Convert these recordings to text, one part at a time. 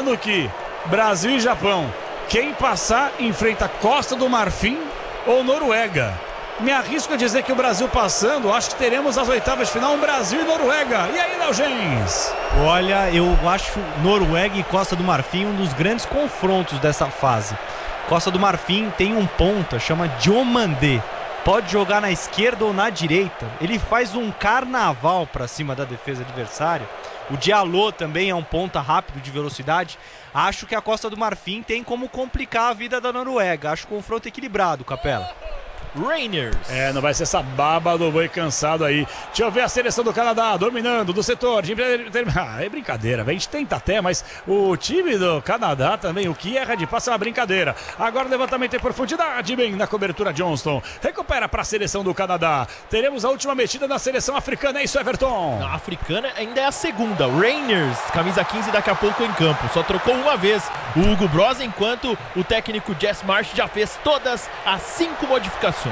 Lembrando que Brasil e Japão, quem passar enfrenta Costa do Marfim ou Noruega. Me arrisco a dizer que o Brasil passando, acho que teremos as oitavas de final um Brasil e Noruega. E aí, Léo Gens? Olha, eu acho Noruega e Costa do Marfim um dos grandes confrontos dessa fase. Costa do Marfim tem um ponta, chama Diomandé. Pode jogar na esquerda ou na direita. Ele faz um carnaval para cima da defesa adversária. O Diallo também é um ponta rápido de velocidade. Acho que a Costa do Marfim tem como complicar a vida da Noruega. Acho o confronto equilibrado, Capela. Rangers. Não vai ser essa baba do boi cansado aí. Deixa eu ver a seleção do Canadá dominando do setor de... é brincadeira, velho. A gente tenta até, mas o time do Canadá também, o que erra de passe é uma brincadeira. Agora o levantamento em profundidade, bem na cobertura Johnston. Recupera para a seleção do Canadá. Teremos a última mexida na seleção africana, é isso, Everton? A africana ainda é a segunda. Rangers, camisa 15 daqui a pouco em campo. Só trocou uma vez o Hugo Broz, enquanto o técnico Jess Marsh já fez todas as 5 modificações.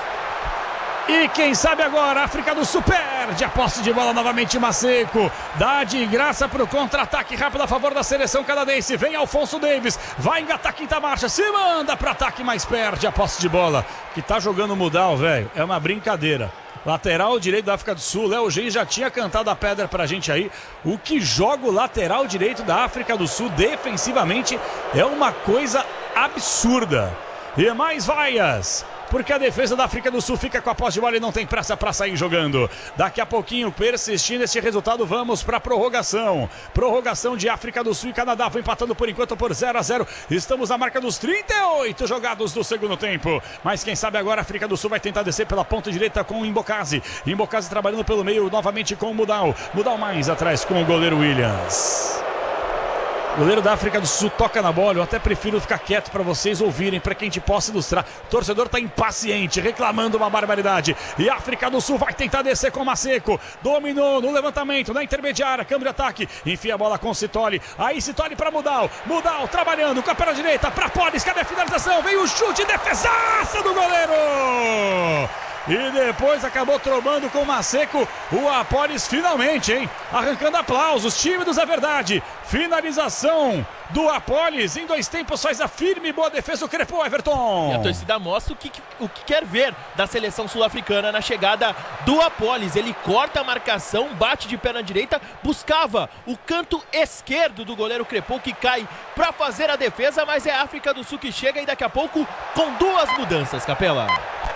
E quem sabe agora, a África do Sul perde a posse de bola novamente, Maseco. Dá de graça para o contra-ataque rápido a favor da seleção canadense. Vem Alfonso Davis, vai engatar a quinta marcha, se manda para ataque, mas perde a posse de bola. Que tá jogando Mudal, velho, é uma brincadeira. Lateral direito da África do Sul, Léo Gens já tinha cantado a pedra pra gente aí. O que joga o lateral direito da África do Sul defensivamente é uma coisa absurda. E mais vaias, porque a defesa da África do Sul fica com a posse de bola e não tem pressa para sair jogando. Daqui a pouquinho, persistindo este resultado, vamos para a prorrogação. Prorrogação de África do Sul e Canadá, foi empatando por enquanto por 0-0. Estamos na marca dos 38 jogados do segundo tempo. Mas quem sabe agora a África do Sul vai tentar descer pela ponta direita com o Imbokazi. Imbokazi trabalhando pelo meio novamente com o Mudal. Mudal mais atrás com o goleiro Williams. O goleiro da África do Sul toca na bola, eu até prefiro ficar quieto para vocês ouvirem, para que a gente possa ilustrar. O torcedor está impaciente, reclamando uma barbaridade. E a África do Sul vai tentar descer com o Maseco. Dominou no levantamento, na intermediária, câmbio de ataque. Enfia a bola com o Sitoli. Aí Sitoli para Mudal. Mudal trabalhando com a perna direita para Polis. Cadê a finalização? Veio o chute, defesaça do goleiro! E depois acabou trombando com o Maseco. O Apolis finalmente, hein? Arrancando aplausos. Tímidos é verdade. Finalização do Apolis. Em 2 tempos faz a firme e boa defesa do Crepô, Everton. E a torcida mostra o que quer ver da seleção sul-africana na chegada do Apolis. Ele corta a marcação, bate de perna direita, buscava o canto esquerdo do goleiro Crepô, que cai para fazer a defesa, mas é a África do Sul que chega e daqui a pouco com 2 mudanças, Capela.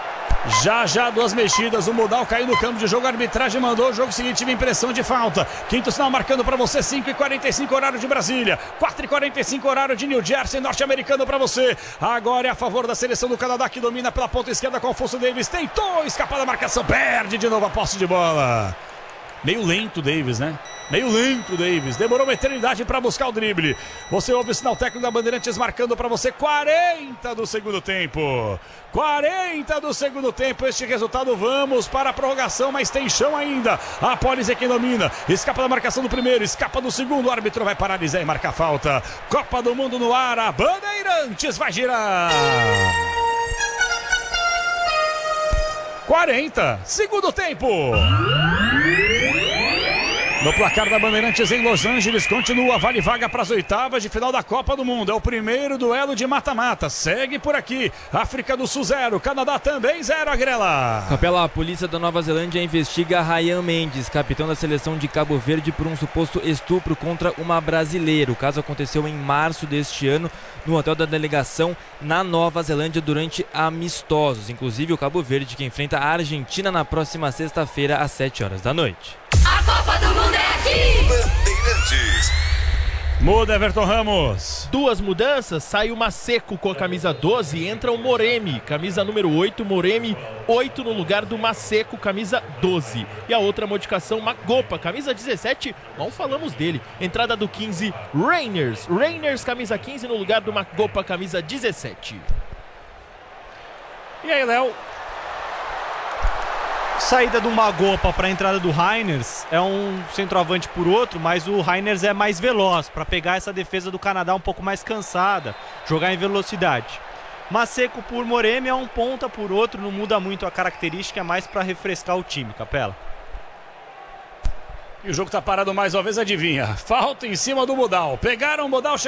Já 2 mexidas, o Mudal caiu no campo de jogo, a arbitragem mandou o jogo seguinte, tive impressão de falta. Quinto sinal marcando para você, 5h45 horário de Brasília, 4h45 horário de New Jersey, norte-americano para você. Agora é a favor da seleção do Canadá, que domina pela ponta esquerda com Alfonso Davis, tentou escapar da marcação, perde de novo a posse de bola. Meio lento Davis, né? Meio lento Davis, demorou uma eternidade para buscar o drible. Você ouve o sinal técnico da Bandeirantes marcando para você 40 do segundo tempo. 40 do segundo tempo, este resultado, vamos para a prorrogação, mas tem chão ainda. A Polis é quem domina, escapa da marcação do primeiro, escapa do segundo, o árbitro vai paralisar e marcar falta. Copa do Mundo no ar, a Bandeirantes vai girar. 40, segundo tempo. No placar da Bandeirantes em Los Angeles, continua, vale vaga para as oitavas de final da Copa do Mundo. É o primeiro duelo de mata-mata. Segue por aqui. África do Sul 0, Canadá também 0, Agrela. Capela, a polícia da Nova Zelândia investiga Ryan Mendes, capitão da seleção de Cabo Verde, por um suposto estupro contra uma brasileira. O caso aconteceu em março deste ano, no hotel da delegação na Nova Zelândia, durante amistosos. Inclusive o Cabo Verde, que enfrenta a Argentina na próxima sexta-feira, às 7 horas da noite. A Copa do Mundo é aqui! Bandeirantes. Muda, Everton Ramos. 2 mudanças, sai o Maseco com a camisa 12 e entra o Moremi, camisa número 8, Moremi 8 no lugar do Maseco, camisa 12. E a outra modificação, Magopa, camisa 17, não falamos dele. Entrada do 15, Rangers, camisa 15 no lugar do Magopa, camisa 17. E aí, Léo? Saída do Magopa para a entrada do Reiners, é um centroavante por outro, mas o Reiners é mais veloz para pegar essa defesa do Canadá um pouco mais cansada, jogar em velocidade. Maseco por Moremi é um ponta por outro, não muda muito a característica, é mais para refrescar o time, Capela. E o jogo tá parado mais uma vez, adivinha? Falta em cima do Mudal. Pegaram o Mudal,